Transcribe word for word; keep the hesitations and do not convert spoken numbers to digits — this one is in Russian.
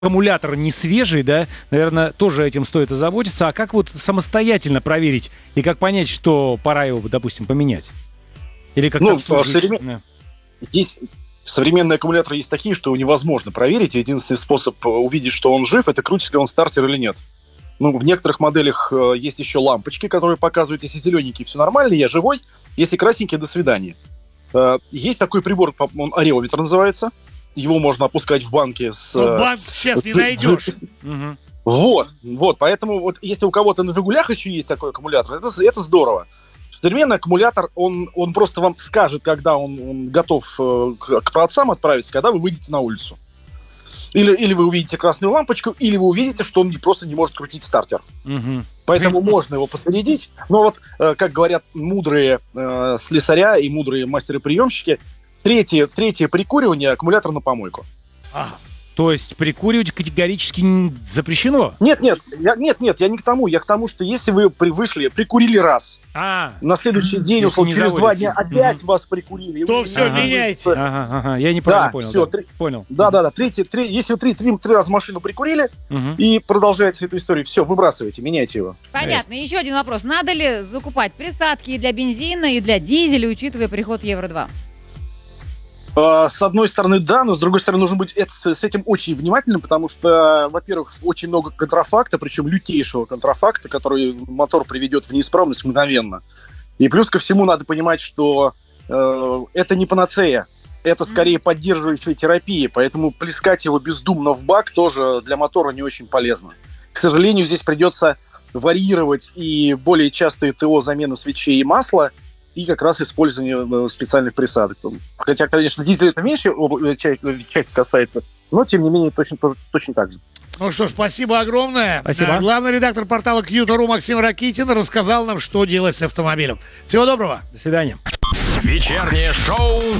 аккумулятор не свежий, да, наверное, тоже этим стоит озаботиться. А как вот самостоятельно проверить и как понять, что пора его, допустим, поменять? Или как-то Ну, обслужить? современ- Да. Здесь современные аккумуляторы есть такие, что невозможно проверить. Единственный способ увидеть, что он жив, это крутит ли он стартер или нет. Ну, в некоторых моделях э, есть еще лампочки, которые показывают, если зелененький, все нормально, я живой, если красненький, до свидания. Э, есть такой прибор, он ареометр называется. Его можно опускать в банке с... Ну, э, банк сейчас не с- найдешь. Мгм. Вот, вот, поэтому вот если у кого-то на «Жигулях» еще есть такой аккумулятор, это, это здорово. Современный аккумулятор, он, он просто вам скажет, когда он, он готов э, к, к праотцам отправиться, когда вы выйдете на улицу. Или, или вы увидите красную лампочку, или вы увидите, что он не, просто не может крутить стартер. Мгм. Поэтому можно его подзарядить. Но вот, э, как говорят мудрые э, слесаря и мудрые мастеры-приемщики, третье, третье прикуривание — аккумулятор на помойку. Ага. То есть прикуривать категорически н- запрещено? Нет, нет, я, нет, нет, я не к тому. Я к тому, что если вы при, вышли, прикурили раз, А, на следующий день, Если условно, не через два заводится. дня опять Мгм. вас прикурили. и То вы всё, не меняйте. можете- ага, ага, я неправильно Да, понял. всё, да. три- Понял. Да, да, да. Третий, три- если вы три, три, три раза машину прикурили Мгм. и продолжаете эту историю, все, выбрасывайте, меняйте его. Понятно. Еще один вопрос. Надо ли закупать присадки и для бензина, и для дизеля, учитывая приход Евро-два? А, С одной стороны, да, но с другой стороны, нужно быть это- с с этим очень внимательным, потому что, во-первых, очень много контрафакта, причем лютейшего контрафакта, который мотор приведет в неисправность мгновенно. И плюс ко всему надо понимать, что э, это не панацея, это скорее поддерживающая терапия, поэтому плескать его бездумно в бак тоже для мотора не очень полезно. К сожалению, здесь придется варьировать и более частые ТО, замену свечей и масла, и как раз использование э, специальных присадок. Хотя, конечно, дизель это меньше об- э, часть, э, часть касается, но, тем не менее, точно, точно так же. Ну что ж, спасибо огромное. Спасибо. Э, Главный редактор портала кью точка ру Максим Ракитин рассказал нам, что делать с автомобилем. Всего доброго. До свидания. Вечернее шоу